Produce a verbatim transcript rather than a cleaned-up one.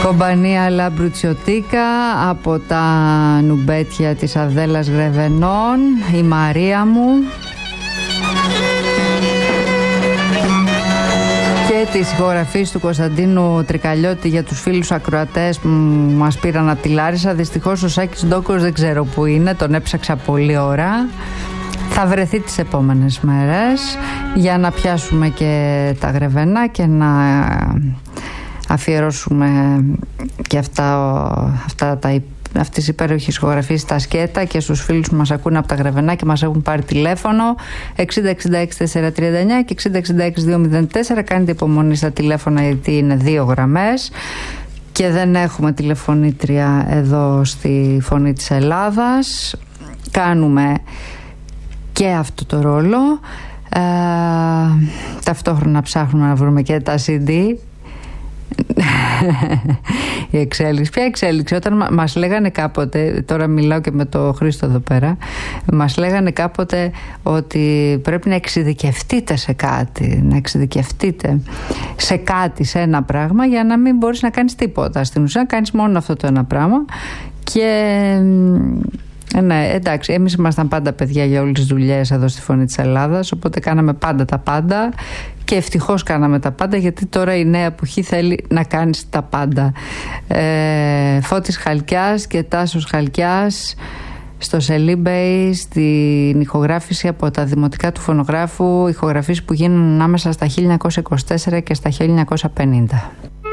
Κομπανία Λαμπρουτσιωτίκα από τα νουμπέτια της Αδέλας Γρεβενών, η Μαρία μου, και τις ηχογραφίες του Κωνσταντίνου Τρικαλιώτη για τους φίλους ακροατές που μας πήραν από τη Λάρισα. Δυστυχώς ο Σάκης Ντόκος δεν ξέρω που είναι, τον έψαξα πολλή ώρα. Θα βρεθεί τις επόμενες μέρες για να πιάσουμε και τα Γρεβενά και να αφιερώσουμε και αυτά, αυτά τα, αυτές τις υπέροχες ηχογραφίες στα σκέτα και στους φίλους που μας ακούν από τα Γρεβενά και μας έχουν πάρει τηλέφωνο εξήντα εξήντα έξι τετρακόσια τριάντα εννιά και εξήντα εξήντα έξι διακόσια τέσσερα. Κάνετε υπομονή στα τηλέφωνα γιατί είναι δύο γραμμές και δεν έχουμε τηλεφωνήτρια εδώ στη Φωνή της Ελλάδας. Κάνουμε και αυτό το ρόλο. Ε, ταυτόχρονα ψάχνουμε να βρούμε και τα σι ντι. Η εξέλιξη. Ποια εξέλιξη? Όταν μας λέγανε κάποτε, τώρα μιλάω και με το Χρήστο εδώ πέρα, μας λέγανε κάποτε ότι πρέπει να εξειδικευτείτε σε κάτι, να εξειδικευτείτε σε κάτι, σε ένα πράγμα, για να μην μπορείς να κάνεις τίποτα. Στην ουσία κάνεις μόνο αυτό το ένα πράγμα. Και ναι, εντάξει, εμείς ήμασταν πάντα παιδιά για όλες τις δουλειές εδώ στη Φωνή της Ελλάδας, οπότε κάναμε πάντα τα πάντα και ευτυχώς κάναμε τα πάντα, γιατί τώρα η νέα εποχή θέλει να κάνεις τα πάντα. ε, Φώτης Χαλκιάς και Τάσος Χαλκιάς στο Σελίμπεϊ, στην ηχογράφηση από τα δημοτικά του φωνογράφου, ηχογραφίες που γίνουν ανάμεσα στα χίλια εννιακόσια είκοσι τέσσερα και στα χίλια εννιακόσια πενήντα.